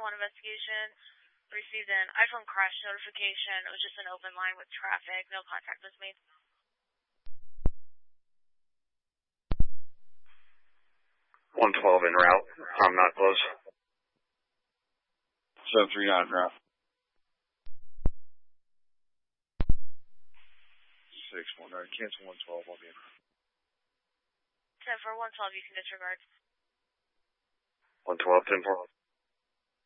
10-1 investigation. Received an iPhone crash notification. It was just an open line with traffic. No contact was made. 112 en route. I'm not close. 739 en route. 619. Cancel 112. I'll be in. 10-4, 112, you can disregard. 112, 10-4.